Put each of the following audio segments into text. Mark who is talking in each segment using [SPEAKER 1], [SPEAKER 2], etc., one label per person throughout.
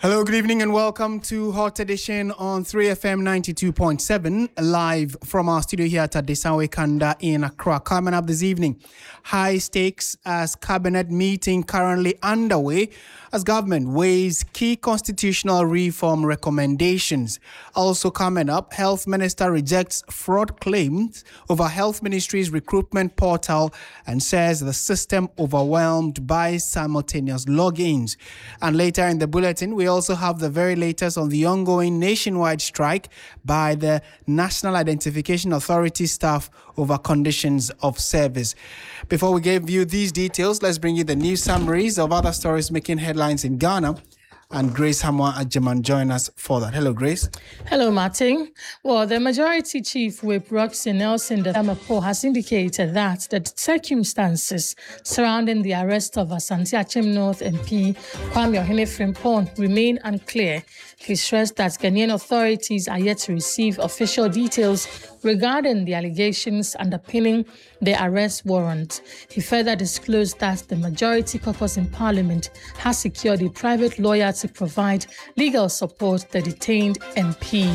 [SPEAKER 1] Hello, good evening and welcome to Hot Edition on 3FM 92.7, live from our studio here at Adesanwe Kanda in Accra. Coming up this evening, high stakes as cabinet meeting currently underway as government weighs key constitutional reform recommendations. Also coming up, Health Minister rejects fraud claims over Health Ministry's recruitment portal and says the system overwhelmed by simultaneous logins. And later in the bulletin, we also have the very latest on the ongoing nationwide strike by the National Identification Authority staff over conditions of service. Before we give you these details, let's bring you the news summaries of other stories making headlines in Ghana. And Grace Hamwa Ajeman join us for that. Hello, Grace.
[SPEAKER 2] Hello, Martin. Well, the Majority Chief Whip Roxy Nelson Damapo has indicated that the circumstances surrounding the arrest of Asante Achim North MP Kwame Ohene Frimpong remain unclear. He stressed that Ghanaian authorities are yet to receive official details regarding the allegations underpinning the arrest warrant. He further disclosed that the Majority Caucus in Parliament has secured a private lawyer to provide legal support to the detained MP.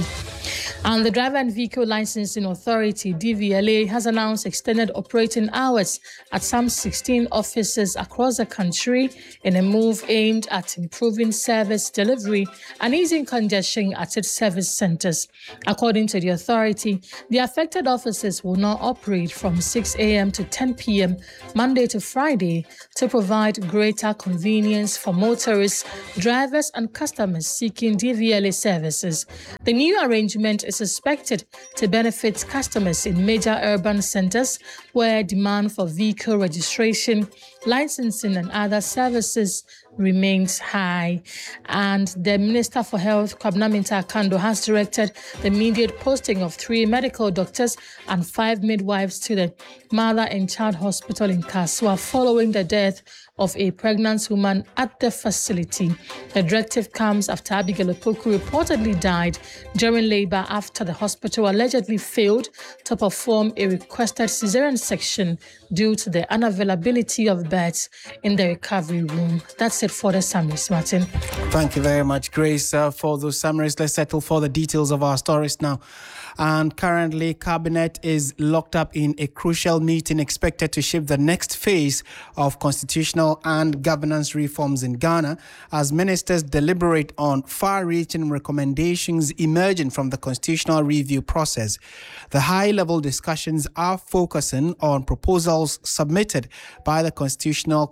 [SPEAKER 2] And the Driver and Vehicle Licensing Authority, DVLA, has announced extended operating hours at some 16 offices across the country in a move aimed at improving service delivery and easing congestion at its service centers. According to the authority, the affected offices will now operate from 6 a.m. to 10 p.m. Monday to Friday to provide greater convenience for motorists, drivers and customers seeking DVLA services. The new arrangement is expected to benefit customers in major urban centers where demand for vehicle registration, licensing and other services remains high. And the Minister for Health, Kwabena Minta Akando, has directed the immediate posting of 3 medical doctors and 5 midwives to the Mother and Child Hospital in Kasua following the death of a pregnant woman at the facility. The directive comes after Abigail Opoku reportedly died during labor after the hospital allegedly failed to perform a requested cesarean section due to the unavailability of beds in the recovery room. That's it for the summaries, Martin.
[SPEAKER 1] Thank you very much, Grace, for those summaries. Let's settle for the details of our stories now. And currently, Cabinet is locked up in a crucial meeting expected to shape the next phase of constitutional and governance reforms in Ghana as ministers deliberate on far-reaching recommendations emerging from the constitutional review process. The high-level discussions are focusing on proposals submitted by the Constitutional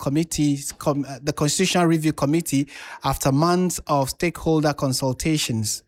[SPEAKER 1] Review Committee after months of stakeholder consultations.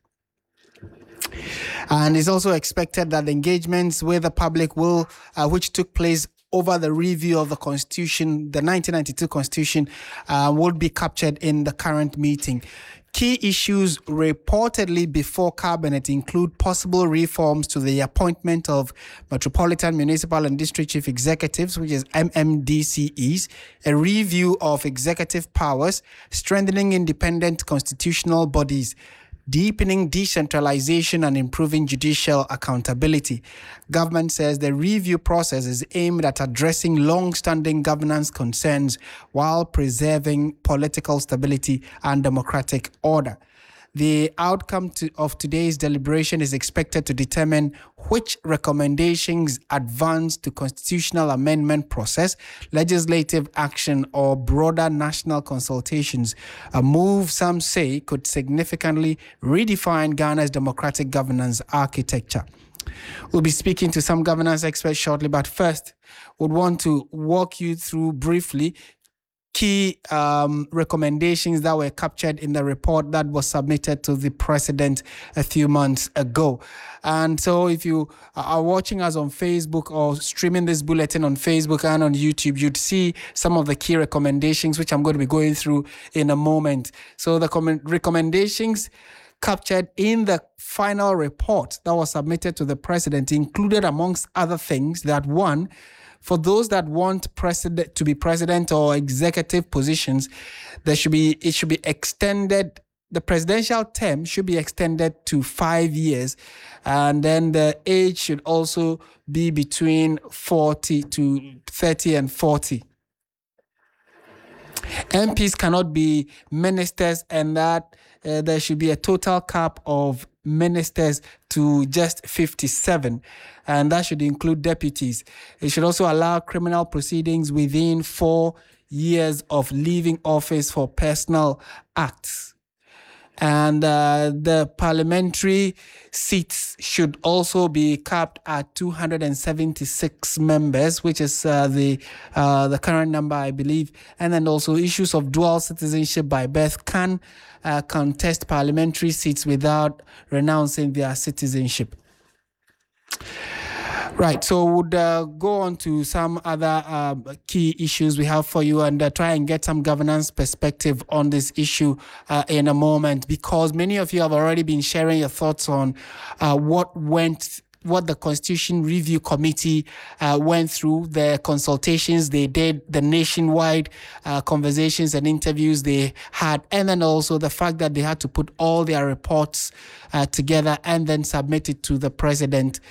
[SPEAKER 1] And it's also expected that the engagements with the public which took place over the review of the Constitution, the 1992 Constitution, will be captured in the current meeting. Key issues reportedly before Cabinet include possible reforms to the appointment of Metropolitan, Municipal and District Chief Executives, which is MMDCEs, a review of executive powers, strengthening independent constitutional bodies, deepening decentralization and improving judicial accountability. Government says the review process is aimed at addressing long-standing governance concerns while preserving political stability and democratic order. The outcome of today's deliberation is expected to determine which recommendations advance to constitutional amendment process, legislative action, or broader national consultations, a move some say could significantly redefine Ghana's democratic governance architecture. We'll be speaking to some governance experts shortly, but first, would want to walk you through briefly key recommendations that were captured in the report that was submitted to the president a few months ago. And so if you are watching us on Facebook or streaming this bulletin on Facebook and on YouTube, you'd see some of the key recommendations, which I'm going to be going through in a moment. So the recommendations captured in the final report that was submitted to the president included, amongst other things, that one, for those that want president to be president or executive positions, it should be extended. The presidential term should be extended to 5 years, and then the age should also be between 30 and 40. MPs cannot be ministers, and that there should be a total cap of ministers to just 57, and that should include deputies. It should also allow criminal proceedings within 4 years of leaving office for personal acts. And the parliamentary seats should also be capped at 276 members, which is the current number, I believe. And then also issues of dual citizenship by birth can contest parliamentary seats without renouncing their citizenship. Right, so we'll go on to some other key issues we have for you and try and get some governance perspective on this issue in a moment, because many of you have already been sharing your thoughts on what the Constitution Review Committee went through, the consultations they did, the nationwide conversations and interviews they had, and then also the fact that they had to put all their reports together and then submit it to the president.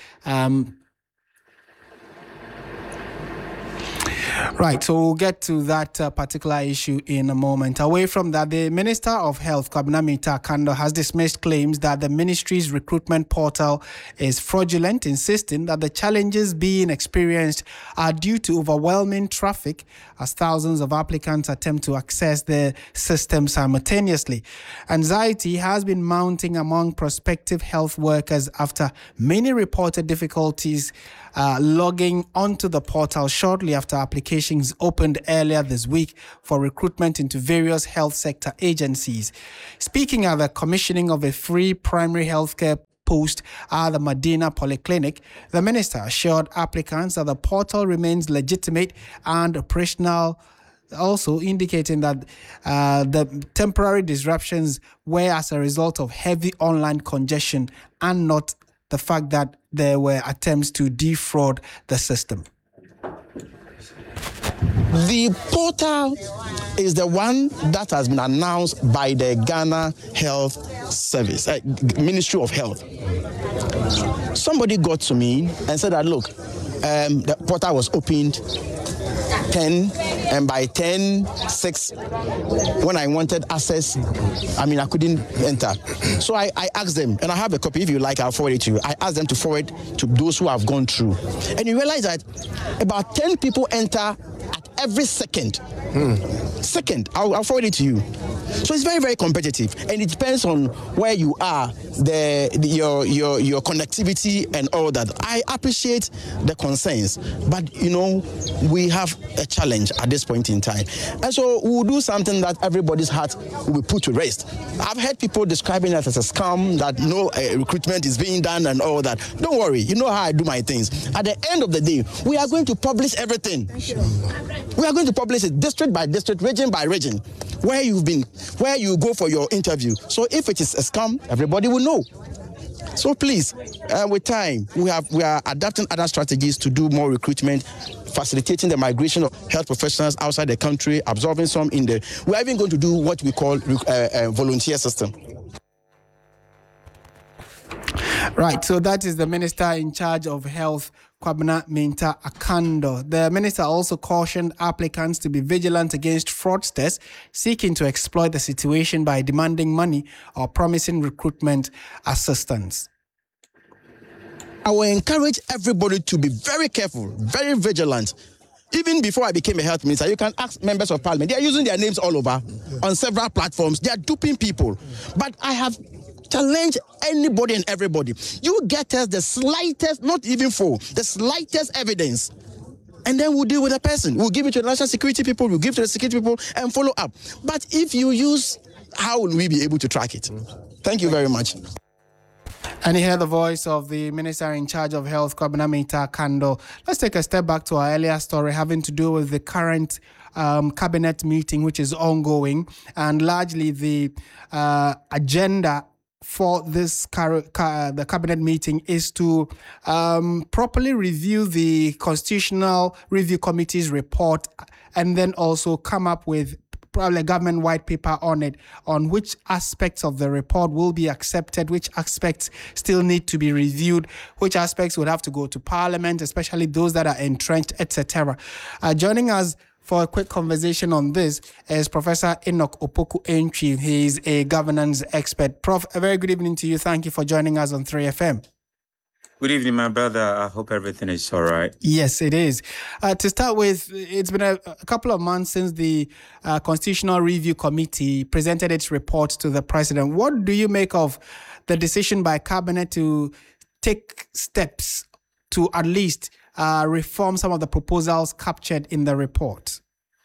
[SPEAKER 1] Right, so we'll get to that particular issue in a moment. Away from that, the Minister of Health, Kwabena Mintah Akando, has dismissed claims that the ministry's recruitment portal is fraudulent, insisting that the challenges being experienced are due to overwhelming traffic as thousands of applicants attempt to access the system simultaneously. Anxiety has been mounting among prospective health workers after many reported difficulties logging onto the portal shortly after applications opened earlier this week for recruitment into various health sector agencies. Speaking at the commissioning of a free primary healthcare post at the Medina Polyclinic, the minister assured applicants that the portal remains legitimate and operational, also indicating that the temporary disruptions were as a result of heavy online congestion and not the fact that there were attempts to defraud the system.
[SPEAKER 3] The portal is the one that has been announced by the Ghana Health Service, Ministry of Health. Somebody got to me and said that, look, the portal was opened 10, and by 10:06, when I wanted access, I couldn't enter. So I asked them, and I have a copy, if you like, I'll forward it to you. I asked them to forward to those who have gone through. And you realize that about 10 people enter at every second. I'll forward it to you. So it's very, very competitive, and it depends on where you are, your connectivity and all that. I appreciate the concerns, but we have a challenge at this point in time, and so we'll do something that everybody's heart will be put to rest. I've heard people describing it as a scam, that no recruitment is being done and all that. Don't worry, you know how I do my things. At the end of the day, we are going to publish everything. We are going to publish it district by district, region by region, where you've been, where you go for your interview. So if it is a scam, everybody will know. So please, with time, we are adapting other strategies to do more recruitment, facilitating the migration of health professionals outside the country, absorbing some in the. We are even going to do what we call a volunteer system.
[SPEAKER 1] Right, so that is the Minister in charge of Health, Kwabena Mintah Akando. The minister also cautioned applicants to be vigilant against fraudsters seeking to exploit the situation by demanding money or promising recruitment assistance.
[SPEAKER 3] I will encourage everybody to be very careful, very vigilant. Even before I became a health minister, you can ask members of parliament. They are using their names all over on several platforms. They are duping people. But I have challenge anybody and everybody. You get us the slightest, not even the slightest evidence, and then we'll deal with the person. We'll give it to the national security people, we'll give it to the security people and follow up. But if you use, how will we be able to track it? Thank you very much.
[SPEAKER 1] And you hear the voice of the Minister in charge of Health, Kwabena Mintah Akando. Let's take a step back to our earlier story having to do with the current cabinet meeting, which is ongoing, and largely the agenda for this the cabinet meeting is to properly review the Constitutional Review Committee's report and then also come up with probably a government white paper on it, on which aspects of the report will be accepted, which aspects still need to be reviewed, which aspects would have to go to Parliament, especially those that are entrenched, etc. Joining us for a quick conversation on this is Professor Enoch Opoku Antwi. He's a governance expert. Prof, a very good evening to you. Thank you for joining us on 3FM.
[SPEAKER 4] Good evening, my brother. I hope everything is all right.
[SPEAKER 1] Yes, it is. To start with, it's been a couple of months since the Constitutional Review Committee presented its report to the President. What do you make of the decision by Cabinet to take steps to at least reform some of the proposals captured in the report?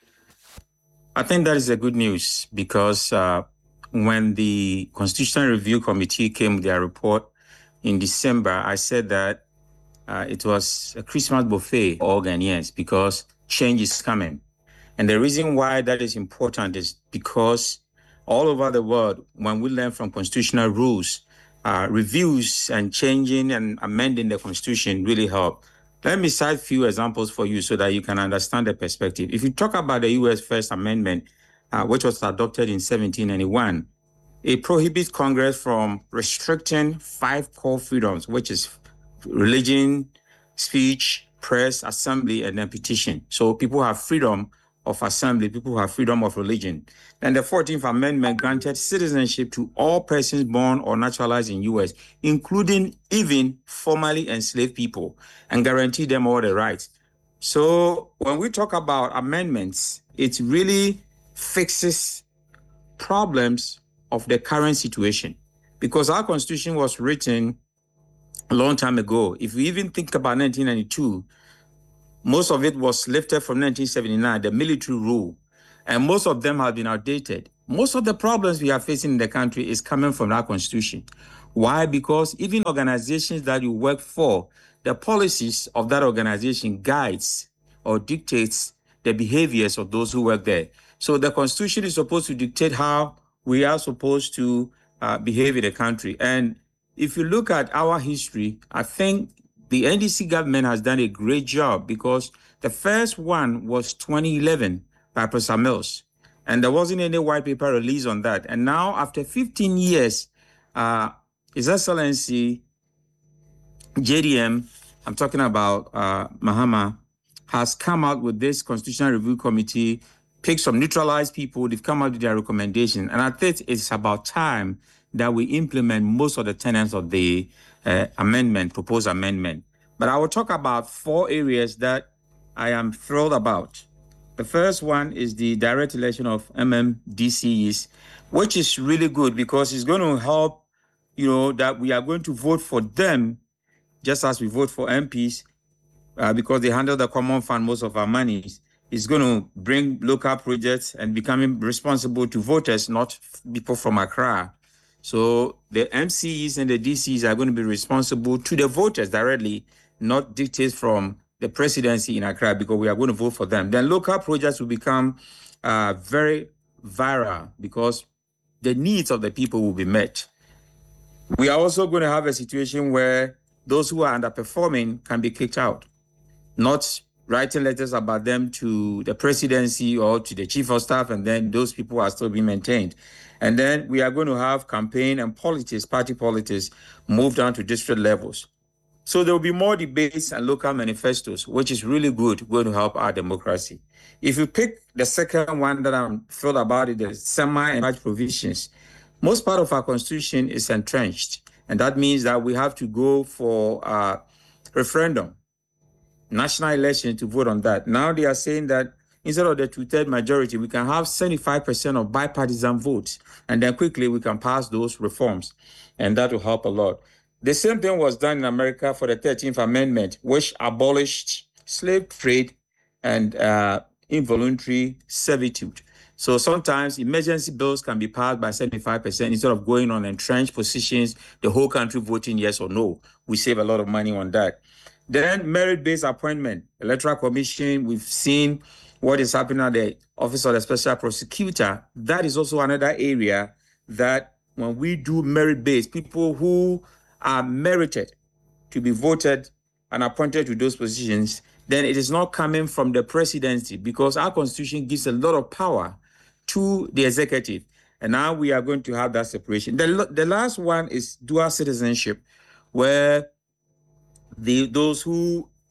[SPEAKER 4] I think that is a good news because when the Constitutional Review Committee came with their report in December, I said that it was a Christmas buffet for all Ghanaians because change is coming. And the reason why that is important is because all over the world, when we learn from constitutional rules, reviews and changing and amending the Constitution really help. Let me cite a few examples for you so that you can understand the perspective. If you talk about the U.S. First Amendment, which was adopted in 1791, it prohibits Congress from restricting 5 core freedoms, which is religion, speech, press, assembly, and then petition. So people have freedom of assembly, people have freedom of religion. And the 14th Amendment granted citizenship to all persons born or naturalized in U.S., including even formerly enslaved people, and guaranteed them all the rights. So when we talk about amendments, it really fixes problems of the current situation, because our Constitution was written a long time ago. If we even think about 1992, most of it was lifted from 1979, the military rule, and most of them have been outdated. Most of the problems we are facing in the country is coming from our Constitution. Why? Because even organizations that you work for, the policies of that organization guides or dictates the behaviors of those who work there. So the Constitution is supposed to dictate how we are supposed to behave in the country. And if you look at our history, I think the NDC government has done a great job, because the first one was 2011 by Professor Mills, and there wasn't any white paper release on that. And now, after 15 years, His Excellency JDM, I'm talking about Mahama, has come out with this Constitutional Review Committee, pick some neutralized people. They've come out with their recommendation. And I think it's about time that we implement most of the tenets of the proposed amendment. But I will talk about 4 areas that I am thrilled about. The first one is the direct election of MMDCs, which is really good because it's going to help, that we are going to vote for them just as we vote for MPs, because they handle the common fund, most of our monies. It's going to bring local projects and becoming responsible to voters, not people from Accra. So the MCs and the DCs are going to be responsible to the voters directly, not dictated from the presidency in Accra, because we are going to vote for them. Then local projects will become very viral because the needs of the people will be met. We are also going to have a situation where those who are underperforming can be kicked out, not writing letters about them to the presidency or to the chief of staff, and then those people are still being maintained. And then we are going to have campaign and politics, party politics, move down to district levels. So there will be more debates and local manifestos, which is really good, going to help our democracy. If you pick the second one that I'm thrilled about, it, the semi-enlarged provisions, most part of our Constitution is entrenched. And that means that we have to go for a referendum, national election, to vote on that. Now they are saying that instead of the 2/3 majority, we can have 75% of bipartisan votes, and then quickly we can pass those reforms, and that will help a lot. The same thing was done in America for the 13th Amendment, which abolished slave trade and involuntary servitude. So sometimes emergency bills can be passed by 75% instead of going on entrenched positions, the whole country voting yes or no. We save a lot of money on that. Then merit-based appointment, Electoral Commission, we've seen what is happening at the Office of the Special Prosecutor. That is also another area that when we do merit-based, people who are merited to be voted and appointed to those positions, then it is not coming from the presidency, because our Constitution gives a lot of power to the executive. And now we are going to have that separation. The last one is dual citizenship, where those who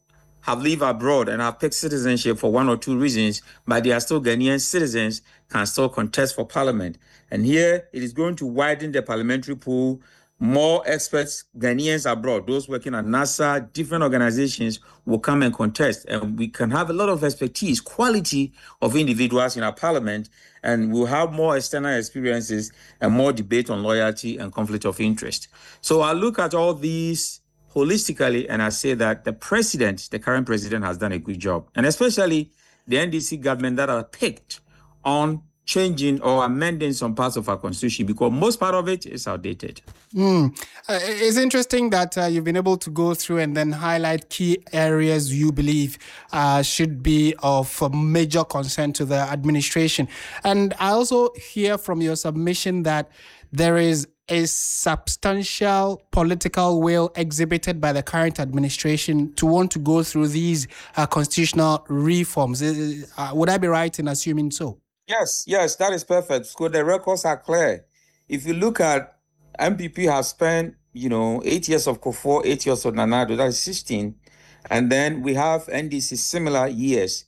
[SPEAKER 4] have lived abroad and have picked citizenship for one or two reasons, but they are still Ghanaian citizens, can still contest for parliament. And here it is going to widen the parliamentary pool. More experts, Ghanaians abroad, those working at NASA, different organizations will come and contest. And we can have a lot of expertise, quality of individuals in our parliament, and we'll have more external experiences and more debate on loyalty and conflict of interest. So I look at all these holistically, and I say that the current president, has done a good job, and especially the NDC government that are picked on changing or amending some parts of our constitution, because most part of it is outdated.
[SPEAKER 1] It's interesting that you've been able to go through and then highlight key areas you believe should be of major concern to the administration. And I also hear from your submission that there is a substantial political will exhibited by the current administration to want to go through these constitutional reforms. Would I be right in assuming so?
[SPEAKER 4] Yes, that is perfect. So the records are clear. If you look at MPP has spent, 8 years of Kufuor, 8 years of Nana Addo, that is 16. And then we have NDC similar years.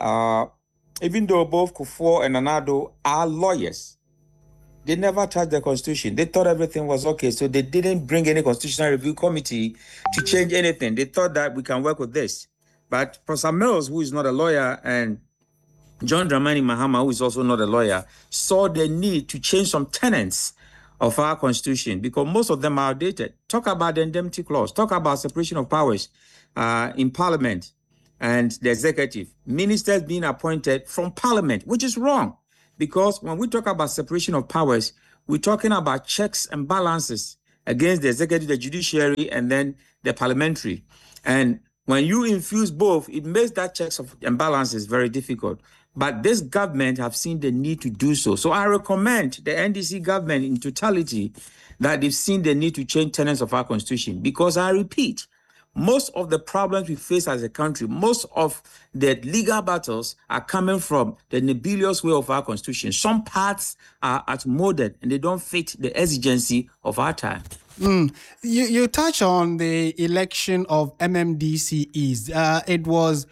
[SPEAKER 4] Even though both Kufuor and Nana Addo are lawyers, they never touched the constitution. They thought everything was okay. So they didn't bring any constitutional review committee to change anything. They thought that we can work with this. But Professor Mills, who is not a lawyer, and John Dramani Mahama, who is also not a lawyer, saw the need to change some tenets of our constitution because most of them are outdated. Talk about the indemnity clause. Talk about separation of powers in parliament and the executive. Ministers being appointed from parliament, which is wrong. Because when we talk about separation of powers, we're talking about checks and balances against the executive, the judiciary, and then the parliamentary. And when you infuse both, it makes that checks and balances very difficult. But this government have seen the need to do so. So I recommend the NDC government in totality that they've seen the need to change tenets of our constitution. Because I repeat, most of the problems we face as a country, most of the legal battles are coming from the nebulous way of our constitution. Some parts are outmoded and they don't fit the exigency of our time.
[SPEAKER 1] You touch on the election of MMDCEs. It was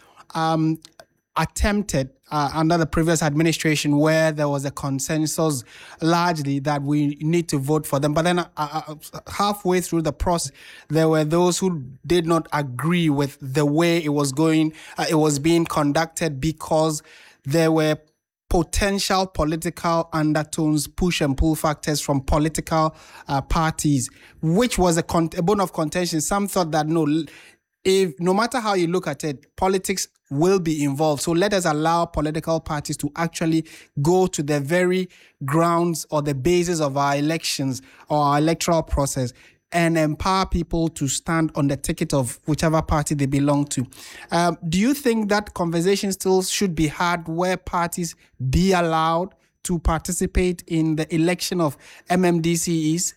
[SPEAKER 1] attempted under the previous administration where there was a consensus largely that we need to vote for them. But then halfway through the process, there were those who did not agree with the way it was going, it was being conducted because there were potential political undertones, push and pull factors from political parties, which was a bone of contention. Some thought that no matter how you look at it, politics will be involved. So let us allow political parties to actually go to the very grounds or the basis of our elections or our electoral process and empower people to stand on the ticket of whichever party they belong to. Do you think that conversation still should be had where parties be allowed to participate in the election of MMDCEs?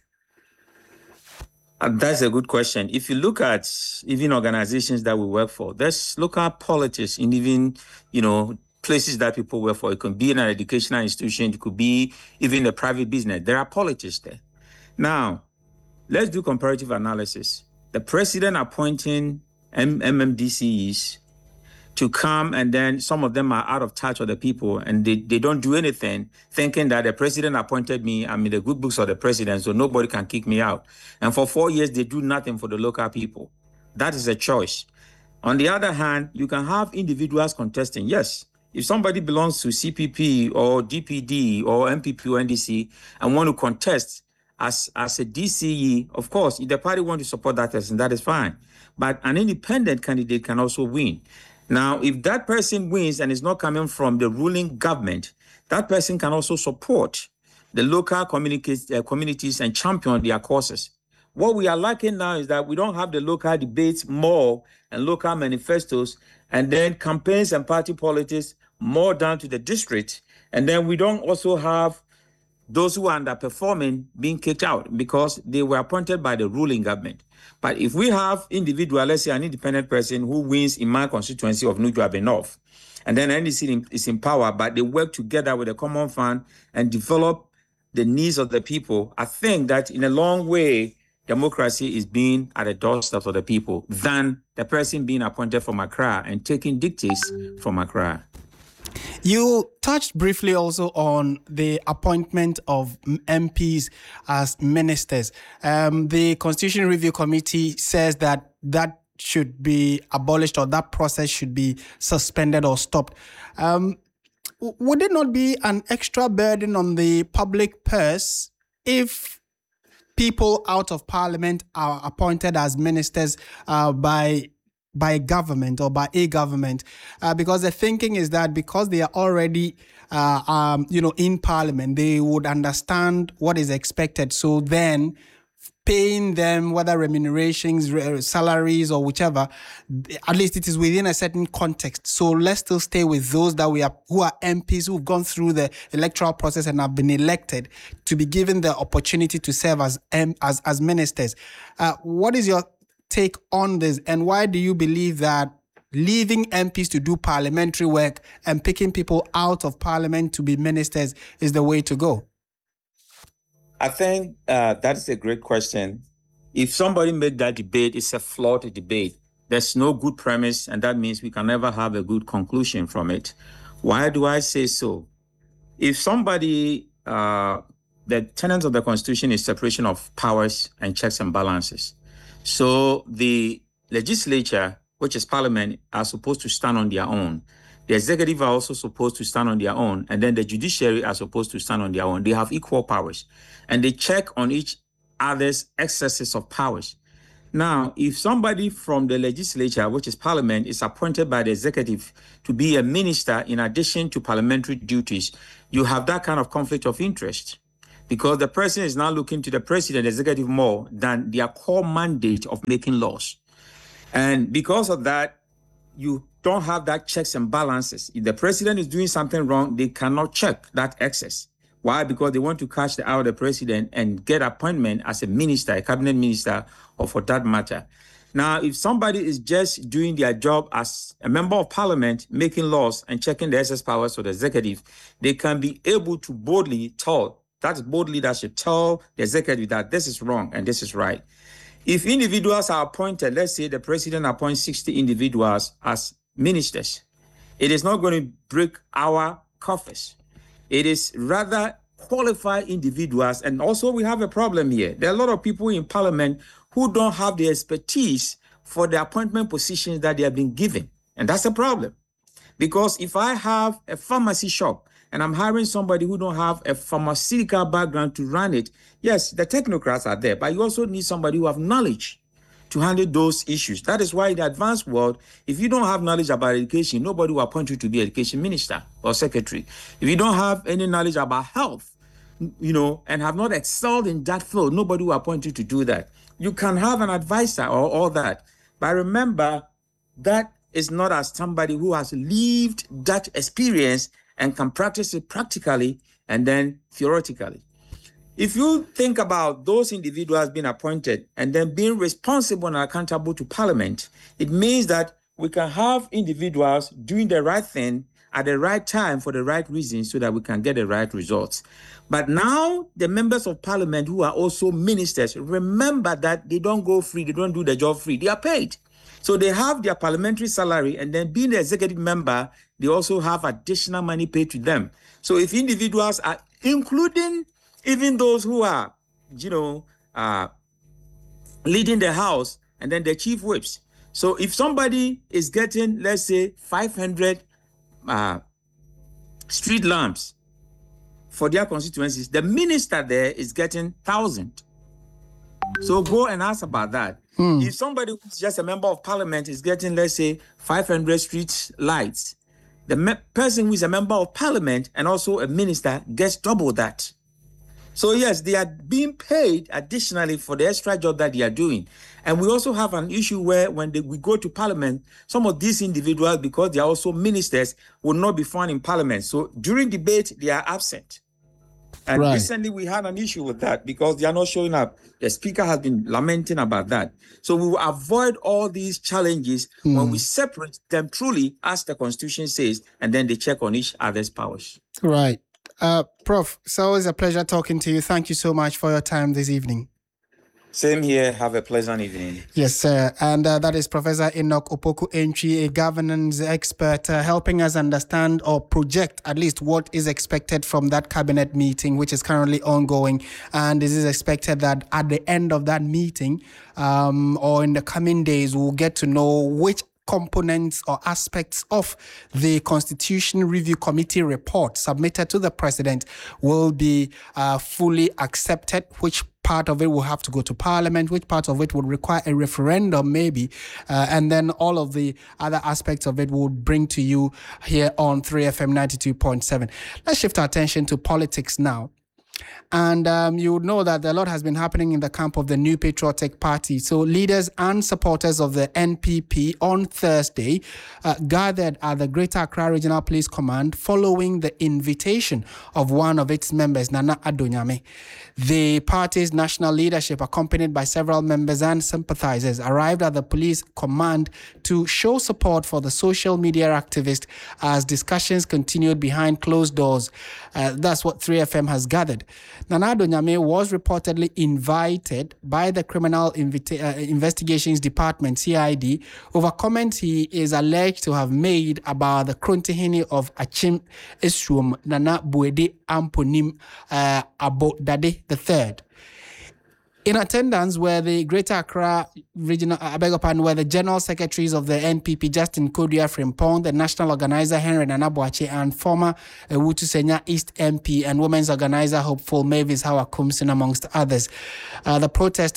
[SPEAKER 4] That's a good question. If you look at even organizations that we work for, there's local politics in even, places that people work for. It could be in an educational institution. It could be even a private business. There are politics there. Now, let's do comparative analysis. The president appointing MMDCEs to come, and then some of them are out of touch with the people and they don't do anything, thinking that the president appointed me, I'm in the good books of the president, so nobody can kick me out. And for 4 years, they do nothing for the local people. That is a choice. On the other hand, you can have individuals contesting. Yes, if somebody belongs to CPP or DPD or MPP or NDC and want to contest as a DCE, of course, if the party want to support that person, that is fine. But an independent candidate can also win. Now, if that person wins and is not coming from the ruling government, that person can also support the local communities and champion their causes. What we are lacking now is that we don't have the local debates more and local manifestos, and then campaigns and party politics more down to the district. And then we don't also have those who are underperforming being kicked out because they were appointed by the ruling government. But if we have individual, let's say an independent person who wins in my constituency of New Joabe North, and then NDC is in power, but they work together with a common fund and develop the needs of the people, I think that in a long way, democracy is being at the doorstep of the people than the person being appointed from Accra and taking dictates from Accra.
[SPEAKER 1] You touched briefly also on the appointment of MPs as ministers. The Constitution Review Committee says that should be abolished, or that process should be suspended or stopped. Would it not be an extra burden on the public purse if people out of parliament are appointed as ministers by government or by a government? Because the thinking is that because they are already in parliament, they would understand what is expected. So then paying them, whether remunerations, salaries, or whichever, at least it is within a certain context. So let's still stay with those who are MPs who've gone through the electoral process and have been elected to be given the opportunity to serve as ministers. What is your take on this, and why do you believe that leaving MPs to do parliamentary work and picking people out of parliament to be ministers is the way to go?
[SPEAKER 4] I think that is a great question. If somebody made that debate, it's a flawed debate. There's no good premise, and that means we can never have a good conclusion from it. Why do I say so? If somebody, the tenets of the Constitution is separation of powers and checks and balances. So the legislature, which is parliament, are supposed to stand on their own. The executive are also supposed to stand on their own, and then the judiciary are supposed to stand on their own. They have equal powers, and they check on each other's excesses of powers. Now, if somebody from the legislature, which is parliament, is appointed by the executive to be a minister in addition to parliamentary duties, you have that kind of conflict of interest, because the person is now looking to the president, executive, more than their core mandate of making laws. And because of that, you don't have that checks and balances. If the president is doing something wrong, they cannot check that excess. Why? Because they want to catch the eye of the president and get appointment as a minister, a cabinet minister, or for that matter. Now, if somebody is just doing their job as a member of parliament, making laws and checking the excess powers of the executive, they can be able to boldly tell, that's bold leadership, tell the executive that this is wrong and this is right. If individuals are appointed, let's say the president appoints 60 individuals as ministers, it is not going to break our coffers. It is rather qualified individuals. And also we have a problem here. There are a lot of people in parliament who don't have the expertise for the appointment positions that they have been given. And that's a problem. Because if I have a pharmacy shop and I'm hiring somebody who don't have a pharmaceutical background to run it, yes, the technocrats are there, but you also need somebody who have knowledge to handle those issues. That is why in the advanced world, if you don't have knowledge about education, nobody will appoint you to be education minister or secretary. If you don't have any knowledge about health, and have not excelled in that field, nobody will appoint you to do that. You can have an advisor or all that, but remember that is not as somebody who has lived that experience and can practice it practically and then theoretically. If you think about those individuals being appointed and then being responsible and accountable to parliament, it means that we can have individuals doing the right thing at the right time for the right reasons so that we can get the right results. But now the members of parliament who are also ministers, remember that they don't go free, they don't do the job free, they are paid. So they have their parliamentary salary, and then being the executive member, they also have additional money paid to them. So if individuals are, including even those who are, leading the house and then the chief whips. So if somebody is getting, let's say, 500 street lamps for their constituencies, the minister there is getting 1,000. So go and ask about that. If somebody who's just a member of parliament is getting, let's say, 500 street lights, the person who is a member of parliament and also a minister gets double that. So yes, they are being paid additionally for the extra job that they are doing. And we also have an issue where when we go to parliament, some of these individuals, because they are also ministers, will not be found in parliament. So during debate, they are absent. And recently we had an issue with that because they are not showing up. The speaker has been lamenting about that. So we will avoid all these challenges when we separate them truly, as the Constitution says, and then they check on each other's powers.
[SPEAKER 1] Right. Prof, it's always a pleasure talking to you. Thank you so much for your time this evening.
[SPEAKER 4] Same here. Have a pleasant evening.
[SPEAKER 1] Yes, sir. And that is Professor Enoch Opoku Entry, a governance expert, helping us understand or project at least what is expected from that cabinet meeting, which is currently ongoing. And it is expected that at the end of that meeting or in the coming days, we'll get to know which components or aspects of the Constitution Review Committee report submitted to the president will be fully accepted, which part of it will have to go to Parliament, which part of it would require a referendum maybe, and then all of the other aspects of it will bring to you here on 3FM 92.7. Let's shift our attention to politics now. And you would know that a lot has been happening in the camp of the New Patriotic Party. So leaders and supporters of the NPP on Thursday gathered at the Greater Accra Regional Police Command following the invitation of one of its members, Nana Addo Nyame. The party's national leadership, accompanied by several members and sympathizers, arrived at the police command to show support for the social media activist as discussions continued behind closed doors. That's what 3FM has gathered. Nana Addo Nyame was reportedly invited by the Criminal Investigations Department, CID, over comments he is alleged to have made about the Krontihini of Achim Eswom, Nana Buede Amponim Abodade III. In attendance were the Greater Accra Regional, were the General Secretaries of the NPP, Justin Kodua Frimpong, the National Organizer, Henry Nana Boakye, and former Wutu Senya East MP and Women's Organizer, Hopeful Mavis Hawa Kumsin, amongst others. The protest